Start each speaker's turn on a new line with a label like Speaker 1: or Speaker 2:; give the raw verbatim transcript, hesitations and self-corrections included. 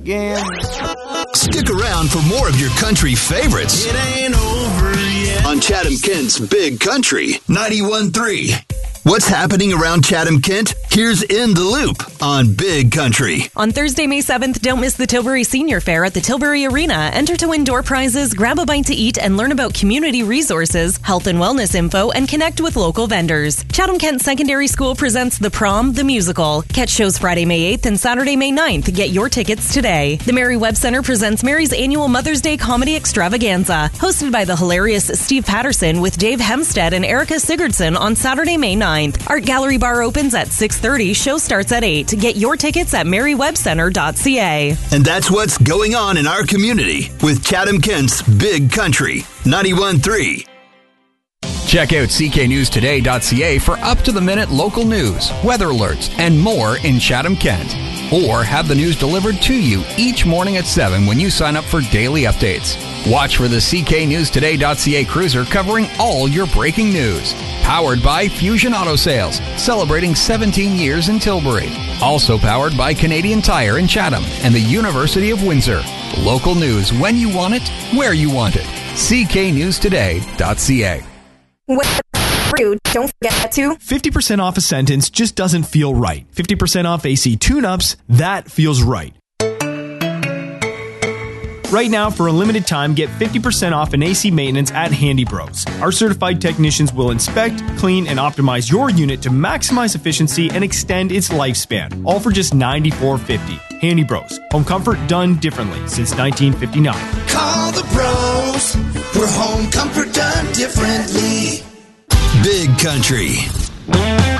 Speaker 1: again.
Speaker 2: Stick around for more of your country favorites.
Speaker 3: It ain't over yet.
Speaker 2: On Chatham Kent's Big Country ninety-one point three. What's happening around Chatham-Kent? Here's In the Loop on Big Country.
Speaker 4: On Thursday, May seventh, don't miss the Tilbury Senior Fair at the Tilbury Arena. Enter to win door prizes, grab a bite to eat, and learn about community resources, health and wellness info, and connect with local vendors. Chatham-Kent Secondary School presents The Prom, the Musical. Catch shows Friday, May eighth and Saturday, May ninth. Get your tickets today. The Mary Webb Center presents Mary's annual Mother's Day Comedy Extravaganza, hosted by the hilarious Steve Patterson with Dave Hempstead and Erica Sigurdsson on Saturday, May ninth. Art Gallery Bar opens at six thirty. Show starts at eight. Get your tickets at mary webb center dot c a.
Speaker 2: And that's what's going on in our community with Chatham Kent's Big Country ninety-one point three.
Speaker 5: Check out c k news today dot c a for up-to-the-minute local news, weather alerts, and more in Chatham-Kent. Or have the news delivered to you each morning at seven when you sign up for daily updates. Watch for the c k news today dot c a cruiser covering all your breaking news. Powered by Fusion Auto Sales, celebrating seventeen years in Tilbury. Also powered by Canadian Tire in Chatham and the University of Windsor. Local news when you want it, where you want it. c k news today dot c a.
Speaker 6: Don't forget to
Speaker 7: fifty percent off a sentence just doesn't feel right. fifty percent off A C tune-ups, that feels right. Right now, for a limited time, get fifty percent off an A C maintenance at Handy Bros. Our certified technicians will inspect, clean, and optimize your unit to maximize efficiency and extend its lifespan, all for just ninety-four fifty. Handy Bros. Home comfort done differently since nineteen fifty-nine.
Speaker 3: Call the pros. We're home comfort done differently.
Speaker 2: Big Country.